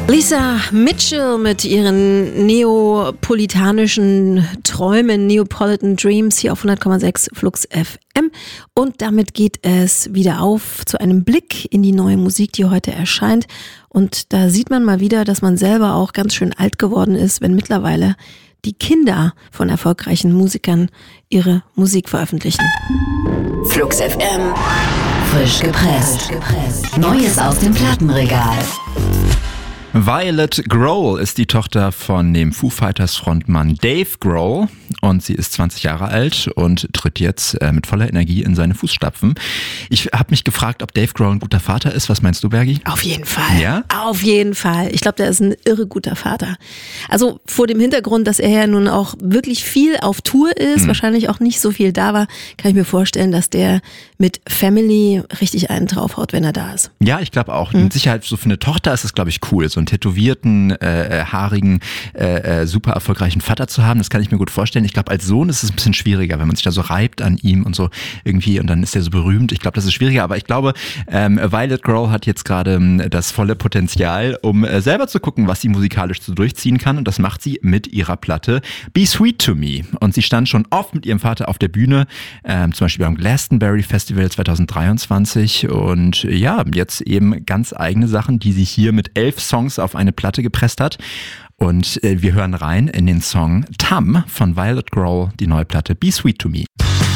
Lisa Mitchell mit ihren neapolitanischen Träumen, Neapolitan Dreams, hier auf 100,6 Flux FM. Und damit geht es wieder auf zu einem Blick in die neue Musik, die heute erscheint. Und da sieht man mal wieder, dass man selber auch ganz schön alt geworden ist, wenn mittlerweile die Kinder von erfolgreichen Musikern ihre Musik veröffentlichen. Flux FM, frisch gepresst. Neues aus dem Plattenregal. Violet Grohl ist die Tochter von dem Foo Fighters Frontmann Dave Grohl und sie ist 20 Jahre alt und tritt jetzt mit voller Energie in seine Fußstapfen. Ich habe mich gefragt, ob Dave Grohl ein guter Vater ist. Was meinst du, Bergi? Auf jeden Fall. Ja? Auf jeden Fall. Ich glaube, der ist ein irre guter Vater. Also vor dem Hintergrund, dass er ja nun auch wirklich viel auf Tour ist, wahrscheinlich auch nicht so viel da war, kann ich mir vorstellen, dass der mit Family richtig einen draufhaut, wenn er da ist. Ja, ich glaube auch. Mit Sicherheit so für eine Tochter ist es, glaube ich, cool, so einen tätowierten, haarigen, super erfolgreichen Vater zu haben. Das kann ich mir gut vorstellen. Ich glaube, als Sohn ist es ein bisschen schwieriger, wenn man sich da so reibt an ihm und so irgendwie und dann ist er so berühmt. Ich glaube, das ist schwieriger, aber ich glaube, Violet Grohl hat jetzt gerade das volle Potenzial, um selber zu gucken, was sie musikalisch so durchziehen kann und das macht sie mit ihrer Platte Be Sweet to Me. Und sie stand schon oft mit ihrem Vater auf der Bühne, zum Beispiel beim Glastonbury Festival 2023 und ja, jetzt eben ganz eigene Sachen, die sie hier mit 11 Songs auf eine Platte gepresst hat. Und wir hören rein in den Song Tam von Violet Grohl, die neue Platte Be Sweet to Me.